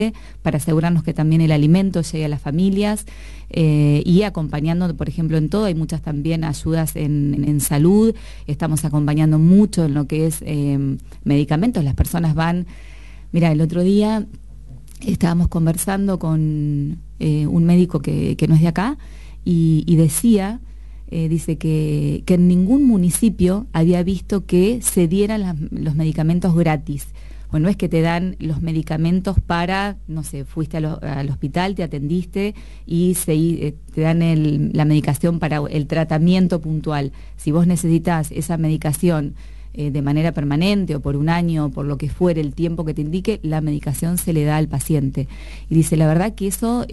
para asegurarnos que también el alimento llegue a las familias y acompañando, por ejemplo, en todo. Hay muchas también ayudas en salud, estamos acompañando mucho en lo que es medicamentos. Las personas van, mira, el otro día estábamos conversando con un médico que no es de acá y decía, dice que en ningún municipio había visto que se dieran los medicamentos gratis. Bueno, es que te dan los medicamentos para, no sé, fuiste al hospital, te atendiste y te dan la medicación para el tratamiento puntual. Si vos necesitas esa medicación de manera permanente o por un año o por lo que fuere el tiempo que te indique, la medicación se le da al paciente. Y dice, la verdad que eso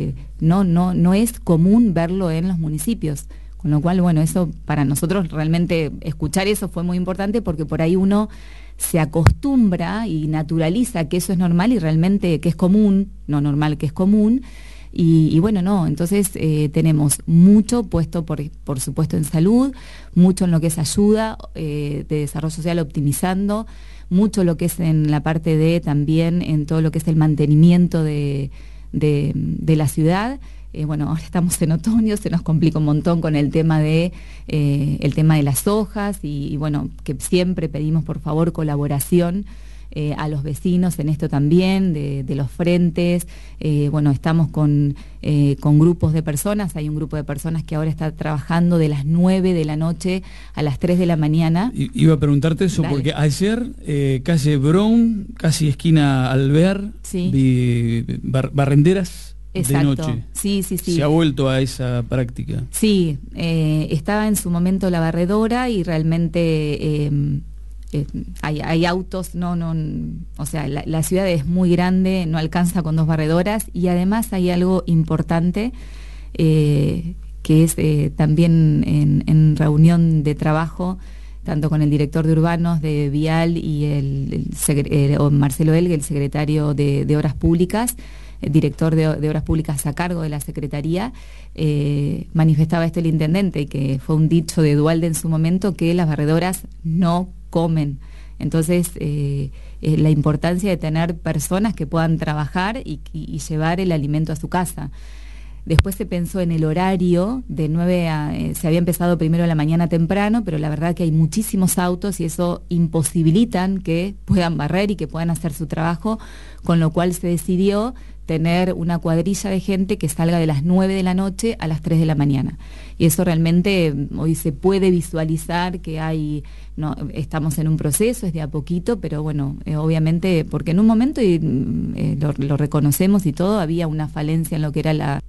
no es común verlo en los municipios. Con lo cual, bueno, eso para nosotros realmente escuchar eso fue muy importante porque por ahí uno se acostumbra y naturaliza que eso es normal y realmente que es común, no normal, que es común. Y bueno, no, entonces tenemos mucho puesto, por supuesto, en salud, mucho en lo que es ayuda de desarrollo social optimizando, mucho lo que es en la parte de también en todo lo que es el mantenimiento de la ciudad. Bueno, ahora estamos en otoño, se nos complica un montón con el tema de las hojas y bueno, que siempre pedimos por favor colaboración a los vecinos en esto también, de los frentes. Bueno, estamos con grupos de personas, hay un grupo de personas que ahora está trabajando de las 9 de la noche a las 3 de la mañana. Iba a preguntarte eso. Dale. Porque ayer, calle Brown, casi esquina Alvear, sí. Barrenderas. Exacto. De noche. Sí. Se ha vuelto a esa práctica. Sí, estaba en su momento la barredora y realmente hay autos, o sea, la ciudad es muy grande, no alcanza con 2 barredoras y además hay algo importante que es también en reunión de trabajo, tanto con el director de urbanos de Vial y Marcelo Elgue, el secretario de Obras Públicas, el director de Obras Públicas a cargo de la Secretaría, manifestaba esto el intendente, que fue un dicho de Duhalde en su momento, que las barredoras no comen. Entonces, la importancia de tener personas que puedan trabajar y llevar el alimento a su casa. Después se pensó en el horario, de 9 a... se había empezado primero a la mañana temprano, pero la verdad que hay muchísimos autos y eso imposibilitan que puedan barrer y que puedan hacer su trabajo, con lo cual se decidió tener una cuadrilla de gente que salga de las 9 de la noche a las 3 de la mañana. Y eso realmente hoy se puede visualizar que estamos en un proceso, es de a poquito, pero bueno, obviamente, porque en un momento, y lo reconocemos y todo, había una falencia en lo que era la...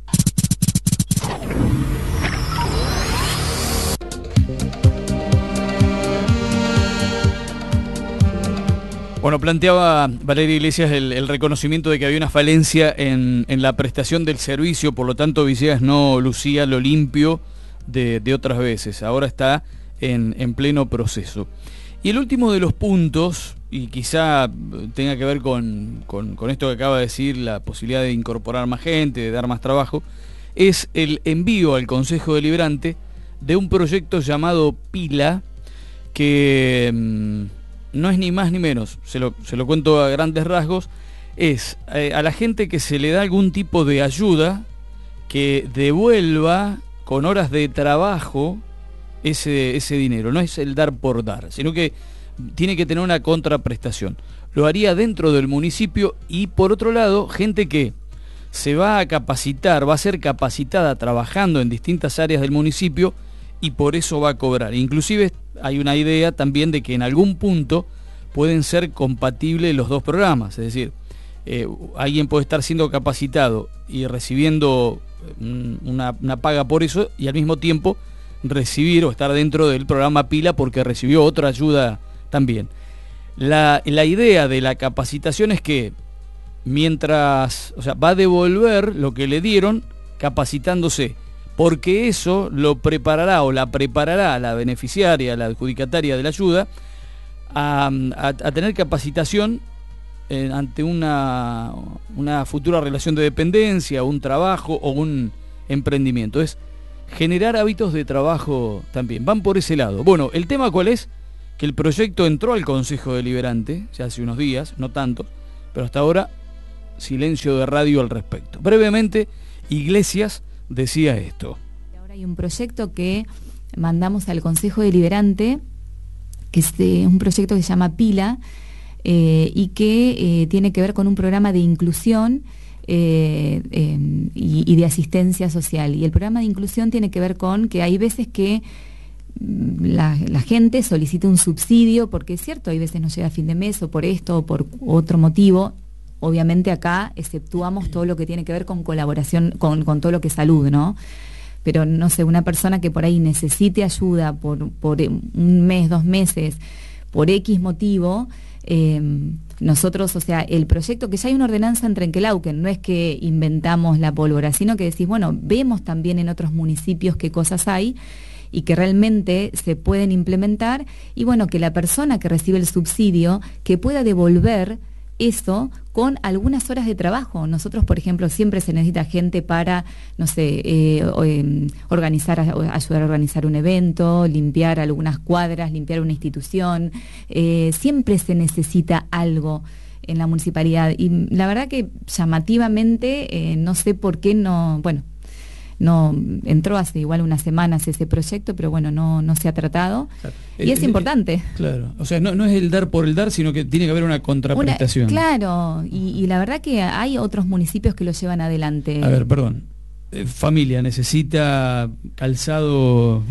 Bueno, planteaba Valeria Iglesias el reconocimiento de que había una falencia en la prestación del servicio, por lo tanto Villegas no lucía lo limpio de otras veces, ahora está en pleno proceso. Y el último de los puntos, y quizá tenga que ver con esto que acaba de decir, la posibilidad de incorporar más gente, de dar más trabajo, es el envío al Consejo Deliberante de un proyecto llamado Pila, que... no es ni más ni menos, se lo cuento a grandes rasgos, es a la gente que se le da algún tipo de ayuda que devuelva con horas de trabajo ese dinero. No es el dar por dar, sino que tiene que tener una contraprestación. Lo haría dentro del municipio y por otro lado, gente que se va a capacitar, va a ser capacitada trabajando en distintas áreas del municipio y por eso va a cobrar. Inclusive hay una idea también de que en algún punto pueden ser compatibles los dos programas, es decir, alguien puede estar siendo capacitado y recibiendo una paga por eso y al mismo tiempo recibir o estar dentro del programa Pila porque recibió otra ayuda también. La idea de la capacitación es que mientras, o sea, va a devolver lo que le dieron capacitándose, porque eso lo preparará o la preparará a la beneficiaria, a la adjudicataria de la ayuda, a tener capacitación ante una futura relación de dependencia, un trabajo o un emprendimiento. Es generar hábitos de trabajo también. Van por ese lado. Bueno, el tema ¿cuál es? Que el proyecto entró al Consejo Deliberante, ya hace unos días, no tanto, pero hasta ahora silencio de radio al respecto. Brevemente, Iglesias decía esto. Ahora hay un proyecto que mandamos al Consejo Deliberante, que es un proyecto que se llama Pila, y que tiene que ver con un programa de inclusión y de asistencia social. Y el programa de inclusión tiene que ver con que hay veces que la gente solicita un subsidio, porque es cierto, hay veces no llega a fin de mes o por esto o por otro motivo. Obviamente acá exceptuamos todo lo que tiene que ver con colaboración, con todo lo que es salud, ¿no? Pero no sé, una persona que por ahí necesite ayuda por un mes, 2 meses, por X motivo, nosotros, o sea, el proyecto, que ya hay una ordenanza en Trenquelauquen, no es que inventamos la pólvora, sino que decís, bueno, vemos también en otros municipios qué cosas hay y que realmente se pueden implementar, y bueno, que la persona que recibe el subsidio, que pueda devolver eso con algunas horas de trabajo. Nosotros, por ejemplo, siempre se necesita gente para, no sé, ayudar a organizar un evento, limpiar algunas cuadras, limpiar una institución. Siempre se necesita algo en la municipalidad. Y la verdad que llamativamente, no sé por qué no entró hace igual unas semanas ese proyecto, pero bueno, no se ha tratado. Claro. Y es importante. Claro, o sea, no es el dar por el dar, sino que tiene que haber una contraprestación. Claro, y la verdad que hay otros municipios que lo llevan adelante. A ver, perdón. Familia necesita calzado,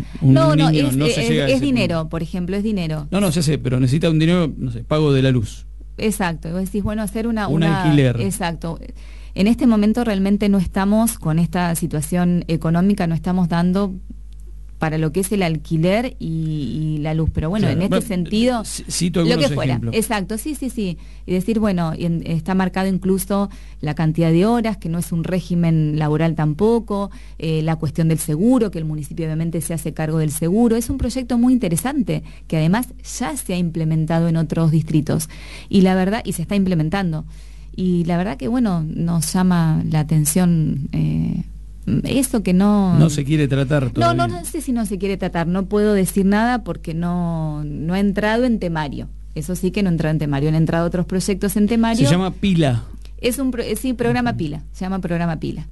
es dinero, por ejemplo, es dinero. No, ya sé, pero necesita un dinero, no sé, pago de la luz. Exacto, y vos decís, bueno, hacer un alquiler. Exacto. En este momento realmente no estamos, con esta situación económica, no estamos dando para lo que es el alquiler y la luz. Pero bueno, claro, en este sentido, cito lo que fuera. Ejemplos. Exacto, sí. Y decir, bueno, está marcado incluso la cantidad de horas, que no es un régimen laboral tampoco, la cuestión del seguro, que el municipio obviamente se hace cargo del seguro. Es un proyecto muy interesante, que además ya se ha implementado en otros distritos. Y la verdad, y se está implementando. Y la verdad que, bueno, nos llama la atención eso que no se quiere tratar todavía. No sé si no se quiere tratar, no puedo decir nada porque no ha entrado en temario. Eso sí que no entrado en temario, han entrado otros proyectos en temario. Se llama Pila. Es programa Pila, se llama programa Pila.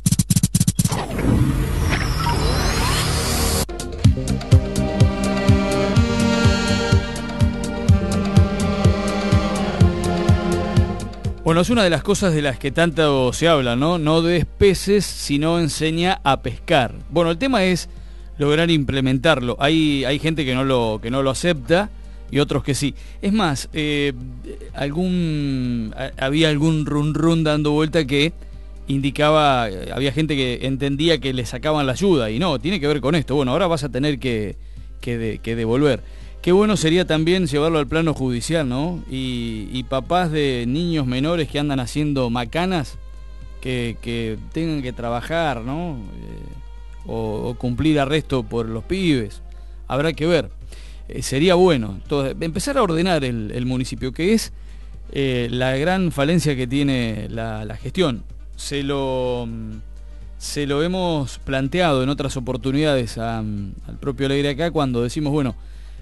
Bueno, es una de las cosas de las que tanto se habla, ¿no? No des peces, sino enseña a pescar. Bueno, el tema es lograr implementarlo. Hay gente que no lo acepta y otros que sí. Es más, había algún run dando vuelta que indicaba, había gente que entendía que le sacaban la ayuda y no, tiene que ver con esto. Bueno, ahora vas a tener que devolver. Qué bueno sería también llevarlo al plano judicial, ¿no? Y papás de niños menores que andan haciendo macanas, que tengan que trabajar, ¿no? O cumplir arresto por los pibes. Habrá que ver. Sería bueno. Entonces, empezar a ordenar el municipio, que es la gran falencia que tiene la gestión. Se lo hemos planteado en otras oportunidades al propio Alegre acá, cuando decimos, bueno,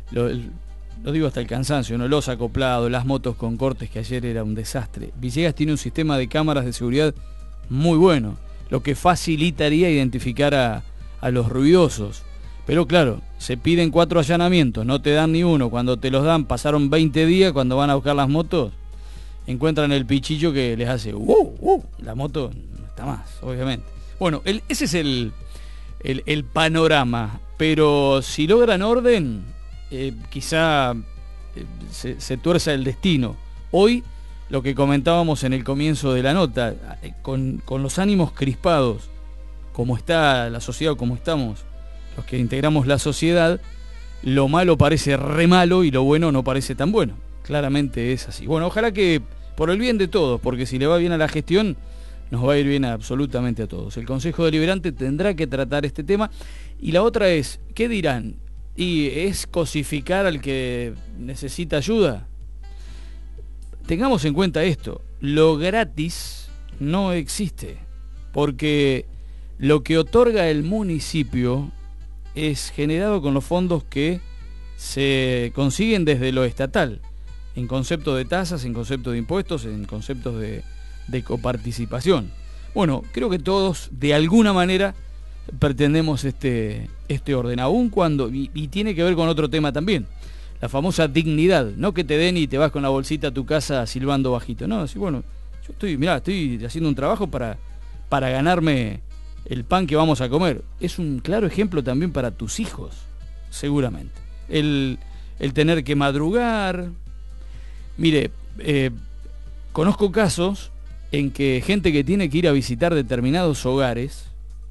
lo digo hasta el cansancio, ¿no? Los acoplados, las motos con cortes, que ayer era un desastre. Villegas tiene un sistema de cámaras de seguridad muy bueno, lo que facilitaría identificar a los ruidosos. Pero claro, se piden 4 allanamientos, no te dan ni uno. Cuando te los dan, pasaron 20 días, cuando van a buscar las motos, encuentran el pichillo que les hace la moto no está más, obviamente. Bueno, ese es el panorama, pero si logran orden, quizá se tuerza el destino. Hoy, lo que comentábamos en el comienzo de la nota, con los ánimos crispados, como está la sociedad, como estamos los que integramos la sociedad, lo malo parece re malo y lo bueno no parece tan bueno. Claramente es así. Bueno, ojalá que por el bien de todos, porque si le va bien a la gestión, nos va a ir bien absolutamente a todos. El Consejo Deliberante tendrá que tratar este tema. Y la otra es, ¿qué dirán? ¿Y es cosificar al que necesita ayuda? Tengamos en cuenta esto, lo gratis no existe, porque lo que otorga el municipio es generado con los fondos que se consiguen desde lo estatal, en concepto de tasas, en concepto de impuestos, en conceptos de coparticipación. Bueno, creo que todos de alguna manera pretendemos este orden, aun cuando, y tiene que ver con otro tema también, la famosa dignidad, no que te den y te vas con la bolsita a tu casa silbando bajito, no, así, bueno, yo estoy haciendo un trabajo para ganarme el pan que vamos a comer. Es un claro ejemplo también para tus hijos, seguramente. El tener que madrugar. Mire, conozco casos en que gente que tiene que ir a visitar determinados hogares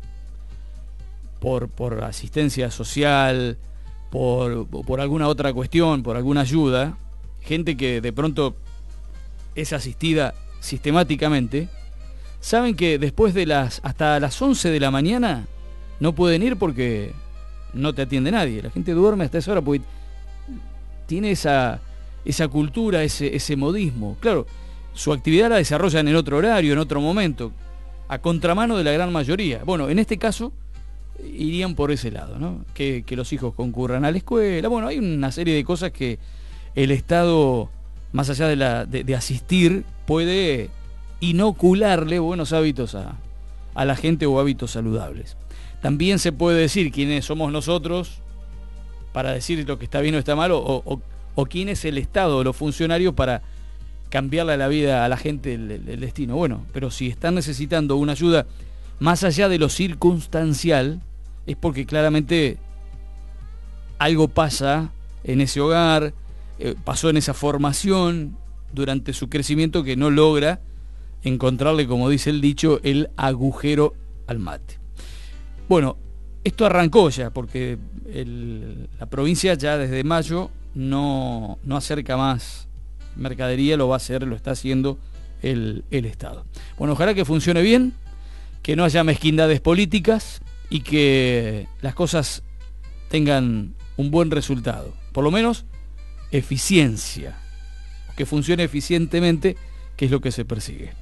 por asistencia social, por alguna otra cuestión, por alguna ayuda, gente que de pronto es asistida sistemáticamente, saben que después de hasta las 11 de la mañana no pueden ir porque no te atiende nadie. La gente duerme hasta esa hora porque tiene esa cultura, ese modismo. Claro, su actividad la desarrollan en otro horario, en otro momento, a contramano de la gran mayoría. Bueno, en este caso irían por ese lado, ¿no? Que los hijos concurran a la escuela. Bueno, hay una serie de cosas que el Estado, más allá de asistir, puede inocularle buenos hábitos a la gente o hábitos saludables. También se puede decir quiénes somos nosotros para decir lo que está bien o está mal, o quién es el Estado o los funcionarios para cambiarle la vida a la gente el destino. Bueno, pero si están necesitando una ayuda más allá de lo circunstancial, es porque claramente algo pasa en ese hogar, pasó en esa formación durante su crecimiento que no logra encontrarle, como dice el dicho, el agujero al mate. Bueno, esto arrancó ya, porque la provincia ya desde mayo no acerca más mercadería, lo está haciendo el Estado. Bueno, ojalá que funcione bien, que no haya mezquindades políticas y que las cosas tengan un buen resultado, por lo menos eficiencia, que funcione eficientemente, que es lo que se persigue.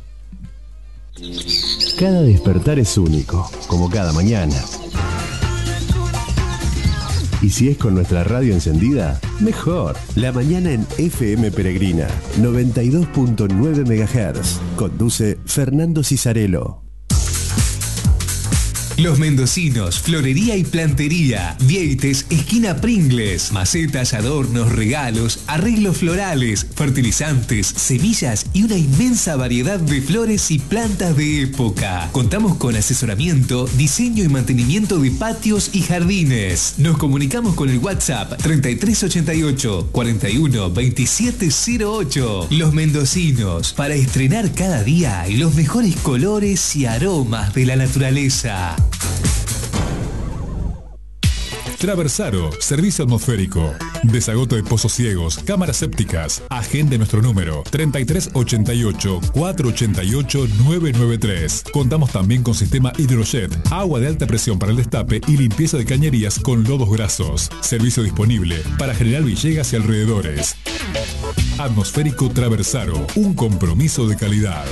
Cada despertar es único, como cada mañana. Y si es con nuestra radio encendida, mejor. La mañana en FM Peregrina, 92.9 MHz. Conduce Fernando Cisarello. Los Mendocinos, florería y plantería. Vieites, esquina Pringles. Macetas, adornos, regalos, arreglos florales, fertilizantes, semillas y una inmensa variedad de flores y plantas de época. Contamos con asesoramiento, diseño y mantenimiento de patios y jardines. Nos comunicamos con el WhatsApp 3388 41 2708. Los Mendocinos, para estrenar cada día los mejores colores y aromas de la naturaleza. Traversaro, servicio atmosférico, desagoto de pozos ciegos, cámaras sépticas. Agende nuestro número 3388 488 993. Contamos también con sistema Hidrojet, agua de alta presión para el destape y limpieza de cañerías con lodos grasos. Servicio disponible para General Villegas y alrededores. Atmosférico Traversaro, un compromiso de calidad.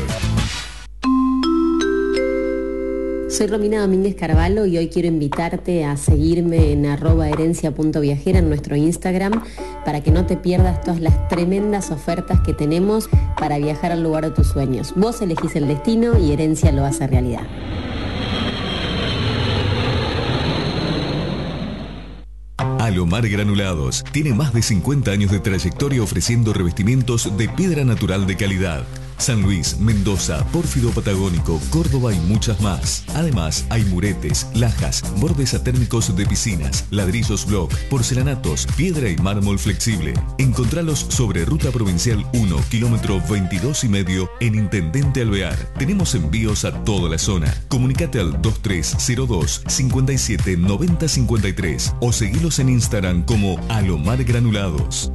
Soy Romina Domínguez Carvalho y hoy quiero invitarte a seguirme en @herencia.viajera en nuestro Instagram para que no te pierdas todas las tremendas ofertas que tenemos para viajar al lugar de tus sueños. Vos elegís el destino y Herencia lo hace realidad. Alomar Granulados tiene más de 50 años de trayectoria ofreciendo revestimientos de piedra natural de calidad. San Luis, Mendoza, Pórfido Patagónico, Córdoba y muchas más. Además, hay muretes, lajas, bordes atérmicos de piscinas, ladrillos block, porcelanatos, piedra y mármol flexible. Encontralos sobre Ruta Provincial 1, kilómetro 22,5 en Intendente Alvear. Tenemos envíos a toda la zona. Comunicate al 2302 57 90 53 o seguilos en Instagram como Alomar Granulados.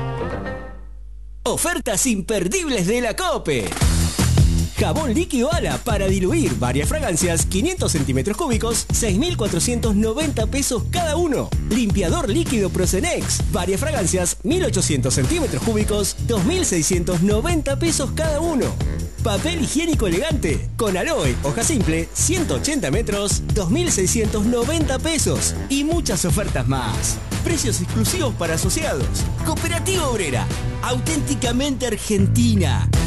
Ofertas imperdibles de la COPE. Jabón líquido Ala para diluir varias fragancias, 500 centímetros cúbicos, 6.490 pesos cada uno. Limpiador líquido Procenex, varias fragancias, 1.800 centímetros cúbicos, 2.690 pesos cada uno. Papel higiénico elegante con aloe, hoja simple, 180 metros, 2.690 pesos. Y muchas ofertas más. Precios exclusivos para asociados. Cooperativa Obrera, auténticamente argentina.